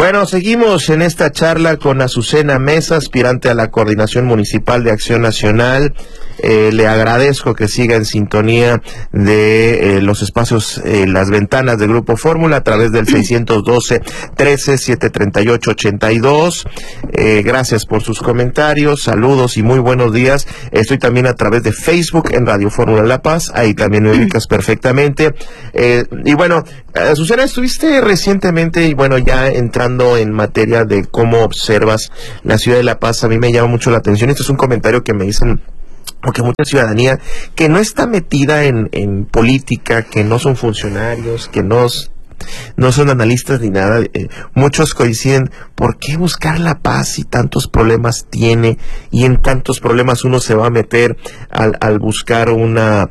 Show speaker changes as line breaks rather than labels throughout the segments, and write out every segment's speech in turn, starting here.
Bueno, seguimos en esta charla con Azucena Meza, aspirante a la Coordinación Municipal de Acción Nacional. Le agradezco que siga en sintonía de los espacios, las ventanas del Grupo Fórmula a través del 612-13-738-82. Gracias por sus comentarios, saludos y muy buenos días. Estoy también a través de Facebook en Radio Fórmula La Paz, ahí también me ubicas perfectamente. Y bueno, Azucena, estuviste recientemente y bueno, ya entrando en materia de cómo observas la ciudad de La Paz, a mí me llama mucho la atención. Este es un comentario que me dicen, porque mucha ciudadanía que no está metida en política, que no son funcionarios, que no son analistas ni nada, muchos coinciden, ¿por qué buscar la paz si tantos problemas tiene? Y en tantos problemas uno se va a meter al buscar un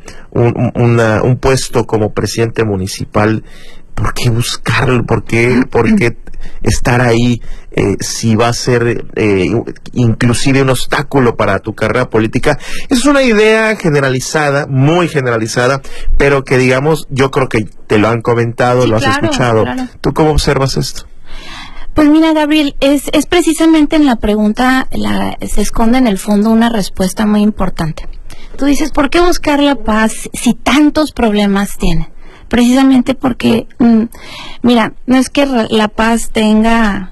puesto como presidente municipal. ¿Por qué buscarlo? ¿Por qué estar ahí si va a ser inclusive un obstáculo para tu carrera política? Es una idea generalizada, muy generalizada, pero que digamos, yo creo que te lo han comentado, sí, lo has escuchado. Claro. ¿Tú cómo observas esto?
Pues mira, Gabriel, es precisamente en la pregunta, se esconde en el fondo una respuesta muy importante. Tú dices, ¿por qué buscar la paz si tantos problemas tiene? Precisamente porque, mira, no es que La Paz tenga,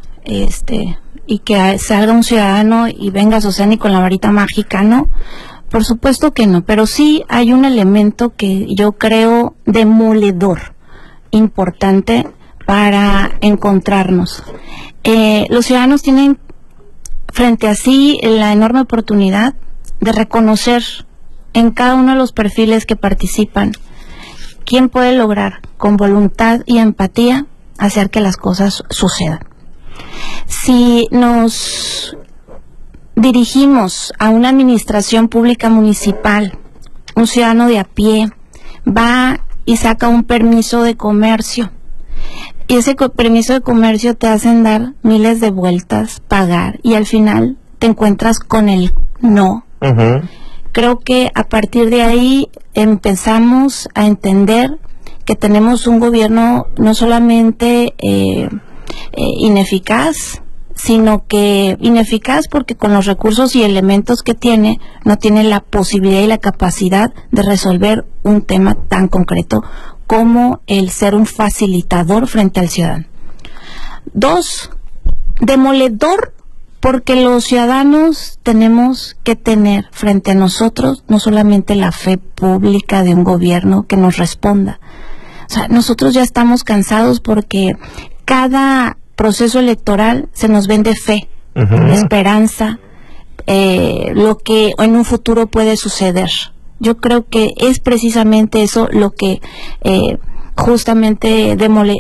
y que salga un ciudadano y venga Azucena con la varita mágica, ¿no? Por supuesto que no, pero sí hay un elemento que yo creo demoledor, importante para encontrarnos. Los ciudadanos tienen frente a sí la enorme oportunidad de reconocer en cada uno de los perfiles que participan quién puede lograr con voluntad y empatía hacer que las cosas sucedan. Si nos dirigimos a una administración pública municipal, un ciudadano de a pie va y saca un permiso de comercio, y ese permiso de comercio te hacen dar miles de vueltas, pagar, y al final te encuentras con el no. Creo que a partir de ahí empezamos a entender que tenemos un gobierno no solamente ineficaz, sino que ineficaz porque con los recursos y elementos que tiene, no tiene la posibilidad y la capacidad de resolver un tema tan concreto como el ser un facilitador frente al ciudadano. 2, demoledor, porque los ciudadanos tenemos que tener frente a nosotros no solamente la fe pública de un gobierno que nos responda. O sea, nosotros ya estamos cansados porque cada proceso electoral se nos vende fe, esperanza, lo que en un futuro puede suceder. Yo creo que es precisamente eso lo que justamente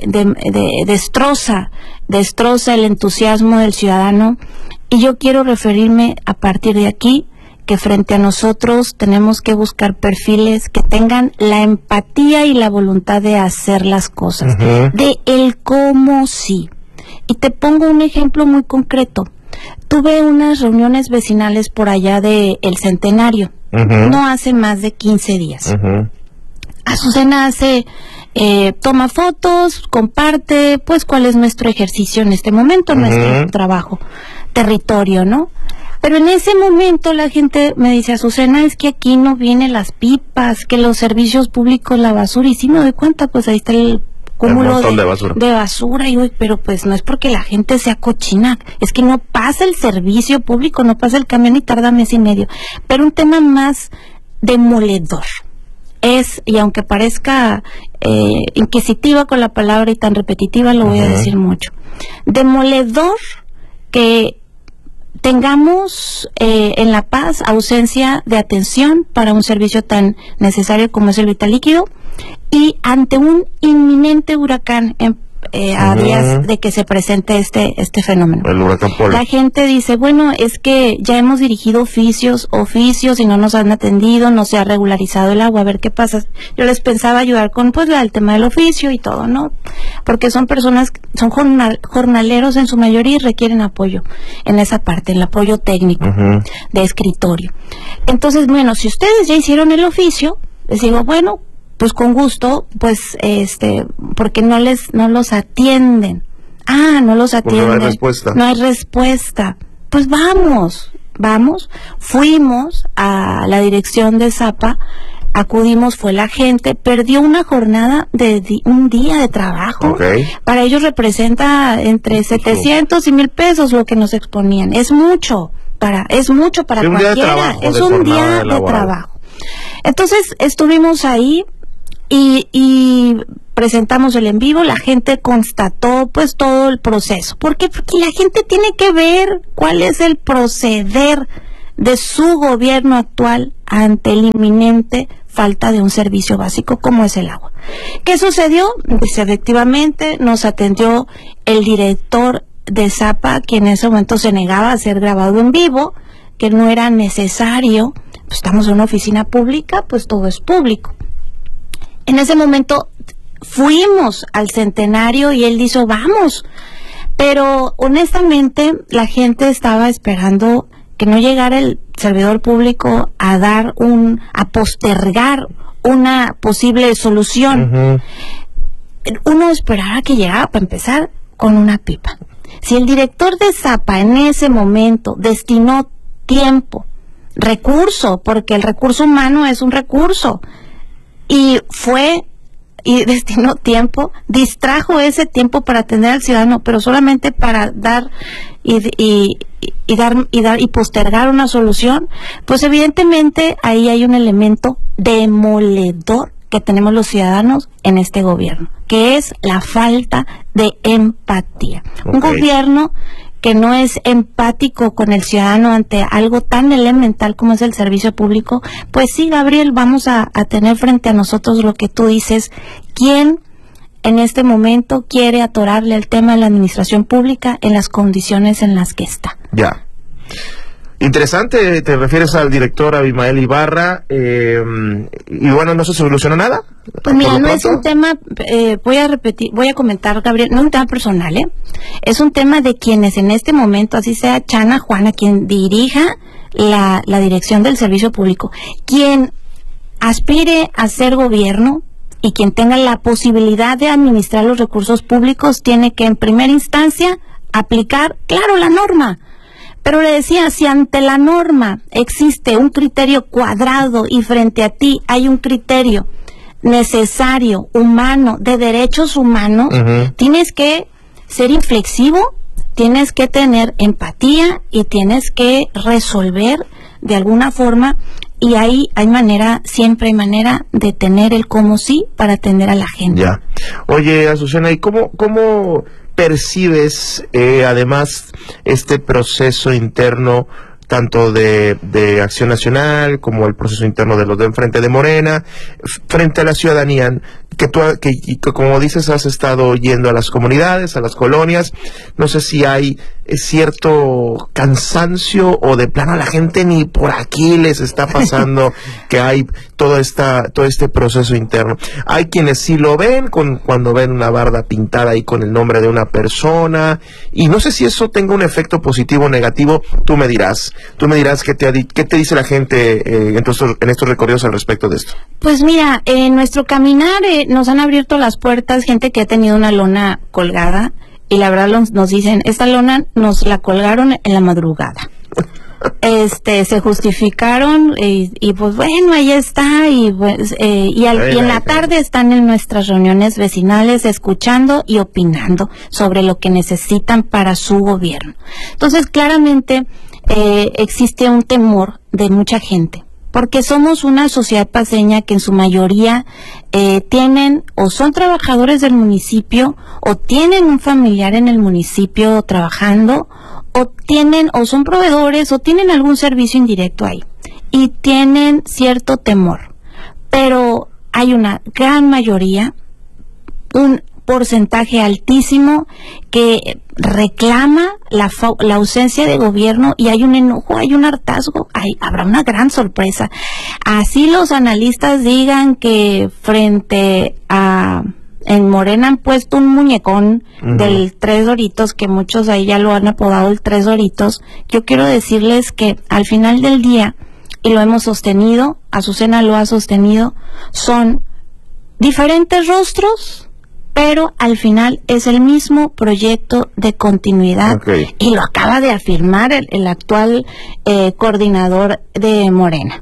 destroza el entusiasmo del ciudadano. Y yo quiero referirme a partir de aquí que frente a nosotros tenemos que buscar perfiles que tengan la empatía y la voluntad de hacer las cosas, de el cómo sí. Y te pongo un ejemplo muy concreto. Tuve unas reuniones vecinales por allá de El Centenario, no hace más de 15 días. Azucena toma fotos, comparte, pues cuál es nuestro ejercicio en este momento, nuestro trabajo, territorio, ¿no? Pero en ese momento la gente me dice, Azucena, es que aquí no vienen las pipas, que los servicios públicos, la basura, y sí me doy cuenta, pues ahí está el cúmulo de basura, y pero pues no es porque la gente sea cochina, es que no pasa el servicio público, no pasa el camión y tarda mes y medio. Pero un tema más demoledor es, y aunque parezca inquisitiva con la palabra y tan repetitiva, lo voy a decir mucho, demoledor que tengamos en La Paz ausencia de atención para un servicio tan necesario como es el vital líquido, y ante un inminente huracán a días de que se presente este fenómeno. El huracán Polo. La gente dice, bueno, es que ya hemos dirigido oficios y no nos han atendido, no se ha regularizado el agua, a ver qué pasa. Yo les pensaba ayudar con pues el tema del oficio y todo, ¿no? Porque son personas, son jornaleros en su mayoría y requieren apoyo en esa parte, el apoyo técnico de escritorio. Entonces, bueno, si ustedes ya hicieron el oficio, les digo, bueno, pues con gusto, pues porque no los atienden no los atienden.
Porque no hay respuesta.
No hay respuesta. Pues vamos. Fuimos a la dirección de Zapa, acudimos, fue la gente, perdió una jornada de un día de trabajo.
Okay.
Para ellos representa entre 700 y 1,000 pesos lo que nos exponían. Es mucho para
sí,
cualquiera. Es un día de trabajo. Entonces estuvimos ahí y presentamos el en vivo, la gente constató pues todo el proceso. ¿Por qué? Porque la gente tiene que ver cuál es el proceder de su gobierno actual ante la inminente falta de un servicio básico como es el agua. ¿Qué sucedió? Pues efectivamente nos atendió el director de Zapa, que en ese momento se negaba a ser grabado en vivo, que no era necesario, pues estamos en una oficina pública, pues todo es público. En ese momento fuimos al Centenario y él dijo, vamos, pero honestamente la gente estaba esperando que no llegara el servidor público a postergar una posible solución. Uno esperaba que llegara, para empezar, con una pipa. Si el director de Zapa en ese momento destinó tiempo, recurso, porque el recurso humano es un recurso, y destinó tiempo, distrajo ese tiempo para atender al ciudadano, pero solamente para dar y postergar una solución, pues evidentemente ahí hay un elemento demoledor que tenemos los ciudadanos en este gobierno, que es la falta de empatía. Un gobierno que no es empático con el ciudadano ante algo tan elemental como es el servicio público. Pues sí, Gabriel, vamos a tener frente a nosotros lo que tú dices. ¿Quién en este momento quiere atorarle el tema de la administración pública en las condiciones en las que está?
Ya. Interesante, te refieres al director Abimael Ibarra, y bueno, ¿no se solucionó nada?
Pues mira, no es un tema, voy a comentar, Gabriel, no es un tema personal, es un tema de quienes en este momento, así sea Chana Juana, quien dirija la dirección del servicio público, quien aspire a ser gobierno y quien tenga la posibilidad de administrar los recursos públicos, tiene que en primera instancia aplicar, claro, la norma. Pero le decía, si ante la norma existe un criterio cuadrado y frente a ti hay un criterio necesario, humano, de derechos humanos, tienes que ser inflexivo, tienes que tener empatía y tienes que resolver de alguna forma, y ahí siempre hay manera de tener el cómo sí para atender a la gente.
Ya. Oye, Azucena, ¿y cómo percibes además este proceso interno tanto de Acción Nacional como el proceso interno de los de enfrente de Morena frente a la ciudadanía, que como dices has estado yendo a las comunidades, a las colonias? No sé si hay cierto cansancio o de plano a la gente ni por aquí les está pasando que hay todo este proceso interno. Hay quienes sí lo ven cuando ven una barda pintada ahí con el nombre de una persona, y no sé si eso tenga un efecto positivo o negativo. Tú me dirás qué te dice la gente en estos recorridos al respecto de esto.
Pues mira, en nuestro caminar nos han abierto las puertas gente que ha tenido una lona colgada, y la verdad nos dicen, esta lona nos la colgaron en la madrugada. Se justificaron y pues bueno, ahí está, y en la tarde están en nuestras reuniones vecinales escuchando y opinando sobre lo que necesitan para su gobierno. Entonces claramente existe un temor de mucha gente, porque somos una sociedad paceña que en su mayoría tienen o son trabajadores del municipio, o tienen un familiar en el municipio trabajando, o son proveedores, o tienen algún servicio indirecto ahí, y tienen cierto temor. Pero hay una gran mayoría, un porcentaje altísimo, que reclama la ausencia de gobierno, y hay un enojo, hay un hartazgo, habrá una gran sorpresa. Así los analistas digan que frente a en Morena han puesto un muñecón del Tres Doritos, que muchos ahí ya lo han apodado el Tres Doritos. Yo quiero decirles que al final del día, y lo hemos sostenido, Azucena lo ha sostenido, son diferentes rostros pero al final es el mismo proyecto de continuidad, y lo acaba de afirmar el actual coordinador de Morena.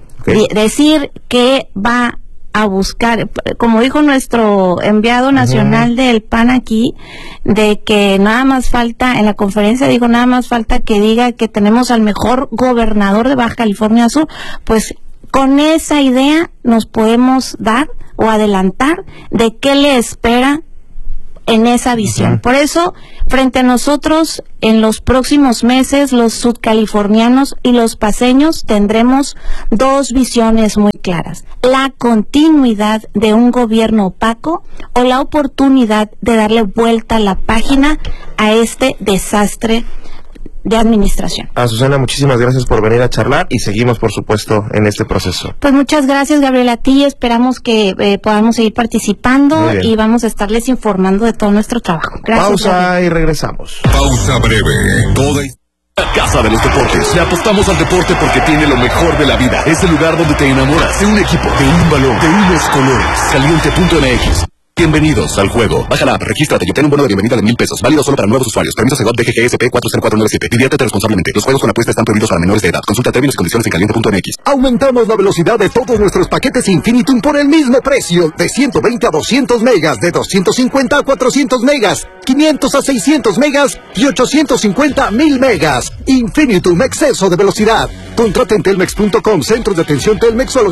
Decir que va a buscar, como dijo nuestro enviado nacional del PAN aquí, de que nada más falta, en la conferencia dijo, nada más falta que diga que tenemos al mejor gobernador de Baja California Sur. Pues con esa idea nos podemos dar o adelantar de qué le espera en esa visión. Por eso, frente a nosotros, en los próximos meses, los sudcalifornianos y los paceños tendremos dos visiones muy claras: la continuidad de un gobierno opaco o la oportunidad de darle vuelta a la página a este desastre de administración.
Susana, muchísimas gracias por venir a charlar y seguimos, por supuesto, en este proceso.
Pues muchas gracias, Gabriela, a ti. Esperamos que podamos seguir participando y vamos a estarles informando de todo nuestro trabajo. Gracias.
Pausa, Gabriela, y regresamos.
Pausa breve. La Casa de los Deportes. Le apostamos al deporte porque tiene lo mejor de la vida. Es el lugar donde te enamoras de un equipo, de un balón, de unos colores. Caliente.mx. Bienvenidos al juego. Baja la app, regístrate y obtén un bono de bienvenida de $1,000. Válido solo para nuevos usuarios. Permiso Segov DGGSP 40497. Diviértete responsablemente. Los juegos con apuestas están prohibidos para menores de edad. Consulta términos y condiciones en caliente.mx.
Aumentamos la velocidad de todos nuestros paquetes Infinitum por el mismo precio. De 120 a 200 megas, de 250 a 400 megas, 500 a 600 megas y 850 a 1000 megas. Infinitum, exceso de velocidad. Contrata en telmex.com, centros de atención Telmex al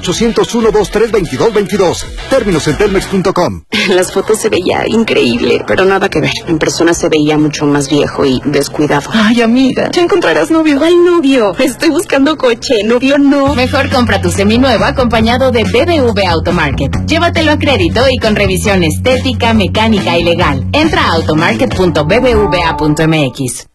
801-2322-22. Términos en telmex.com.
En las fotos se veía increíble, pero nada que ver. En persona se veía mucho más viejo y descuidado.
Ay, amiga, ya encontrarás novio.
¿Cuál novio? Estoy buscando coche, novio no.
Mejor compra tu seminuevo acompañado de BBVA Automarket. Llévatelo a crédito y con revisión estética, mecánica y legal. Entra a automarket.bbva.mx.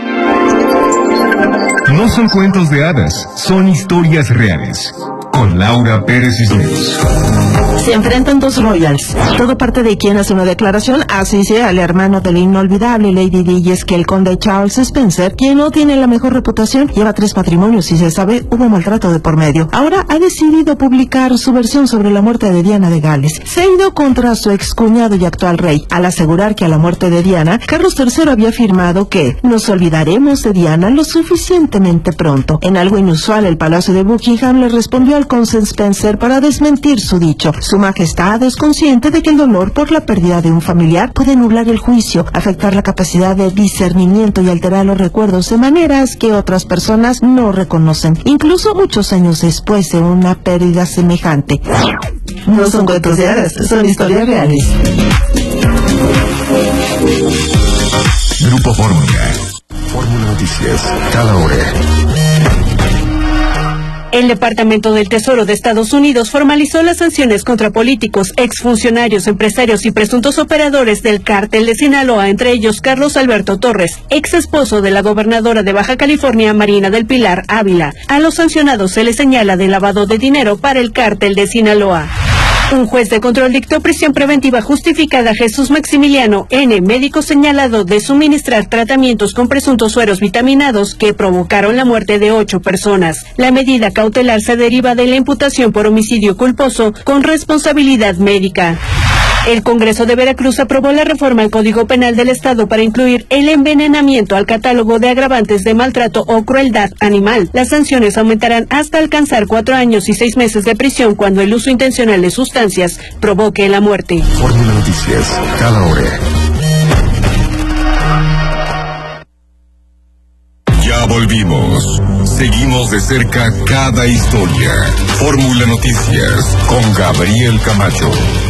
No son cuentos de hadas, son historias reales. Con Laura Pérez Cisneros.
Se enfrentan dos royals. Todo parte de quien hace una declaración, así sea al hermano del inolvidable Lady Di, y es que el conde Charles Spencer, quien no tiene la mejor reputación, lleva 3 matrimonios y se sabe hubo maltrato de por medio. Ahora ha decidido publicar su versión sobre la muerte de Diana de Gales. Se ha ido contra su excuñado y actual rey, al asegurar que a la muerte de Diana, Carlos III había afirmado que nos olvidaremos de Diana lo suficientemente pronto. En algo inusual, el Palacio de Buckingham le respondió al conde Spencer para desmentir su dicho. Su Majestad es consciente de que el dolor por la pérdida de un familiar puede nublar el juicio, afectar la capacidad de discernimiento y alterar los recuerdos de maneras que otras personas no reconocen, incluso muchos años después de una pérdida semejante. No son cuentos de hadas, son historias reales.
Grupo Fórmula. Fórmula Noticias, cada hora.
El Departamento del Tesoro de Estados Unidos formalizó las sanciones contra políticos, exfuncionarios, empresarios y presuntos operadores del cártel de Sinaloa, entre ellos Carlos Alberto Torres, ex esposo de la gobernadora de Baja California, Marina del Pilar Ávila. A los sancionados se les señala de lavado de dinero para el cártel de Sinaloa. Un juez de control dictó prisión preventiva justificada a Jesús Maximiliano N., médico señalado de suministrar tratamientos con presuntos sueros vitaminados que provocaron la muerte de 8 personas. La medida cautelar se deriva de la imputación por homicidio culposo con responsabilidad médica. El Congreso de Veracruz aprobó la reforma al Código Penal del Estado para incluir el envenenamiento al catálogo de agravantes de maltrato o crueldad animal. Las sanciones aumentarán hasta alcanzar 4 años y 6 meses de prisión cuando el uso intencional de sustancias provoque la muerte.
Fórmula Noticias, cada hora. Ya volvimos. Seguimos de cerca cada historia. Fórmula Noticias con Gabriel Camacho.